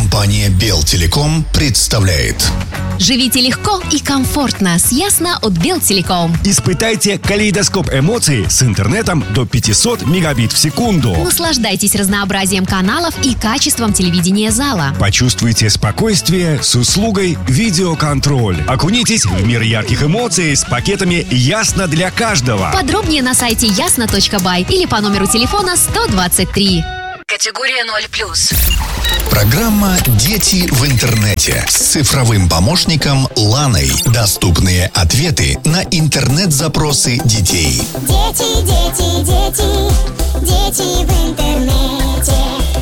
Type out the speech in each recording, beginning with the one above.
Компания Белтелеком представляет. Живите легко и комфортно с Ясно от Белтелеком. Испытайте калейдоскоп эмоций с интернетом до 500 мегабит в секунду. Наслаждайтесь разнообразием каналов и качеством телевидения зала. Почувствуйте спокойствие с услугой видеоконтроль. Окунитесь в мир ярких эмоций с пакетами «Ясно для каждого». Подробнее на сайте ясно.бай или по номеру телефона 123. Категория 0+. Программа «Дети в интернете» с цифровым помощником Ланой. Доступные ответы на интернет-запросы детей. Дети, дети, дети, дети в интернете.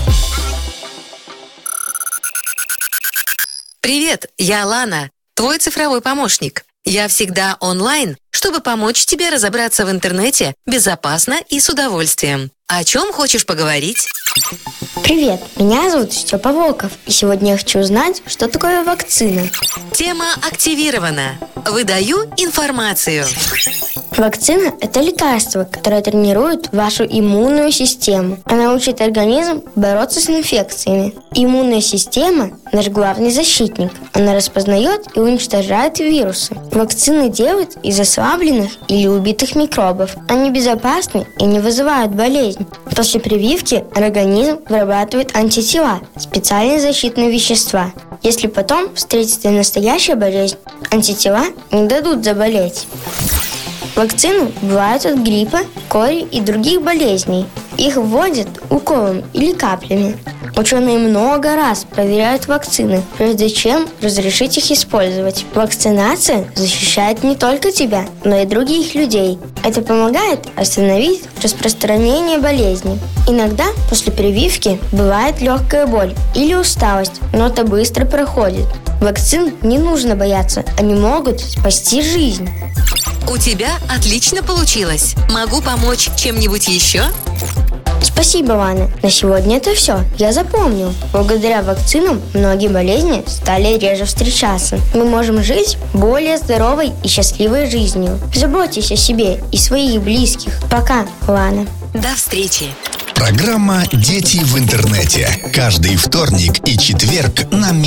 Привет, я Лана, твой цифровой помощник. Я всегда онлайн, чтобы помочь тебе разобраться в интернете безопасно и с удовольствием. О чем хочешь поговорить? Привет, меня зовут Степа Волков, и сегодня я хочу узнать, что такое вакцина. Тема активирована. Выдаю информацию. Вакцина – это лекарство, которое тренирует вашу иммунную систему. Она учит организм бороться с инфекциями. Иммунная система – наш главный защитник. Она распознает и уничтожает вирусы. Вакцины делают из ослабленных или убитых микробов. Они безопасны и не вызывают болезнь. После прививки организм вырабатывает антитела – специальные защитные вещества. Если потом встретится настоящая болезнь, антитела не дадут заболеть. Вакцины бывают от гриппа, кори и других болезней. Их вводят уколом или каплями. Ученые много раз проверяют вакцины, прежде чем разрешить их использовать. Вакцинация защищает не только тебя, но и других людей. Это помогает остановить распространение болезни. Иногда после прививки бывает легкая боль или усталость, но это быстро проходит. Вакцин не нужно бояться, они могут спасти жизнь. У тебя отлично получилось. Могу помочь чем-нибудь еще? Спасибо, Лана. На сегодня это все. Я запомнил. Благодаря вакцинам многие болезни стали реже встречаться. Мы можем жить более здоровой и счастливой жизнью. Заботьтесь о себе и своих близких. Пока, Лана. До встречи. Программа «Дети в интернете». Каждый вторник и четверг на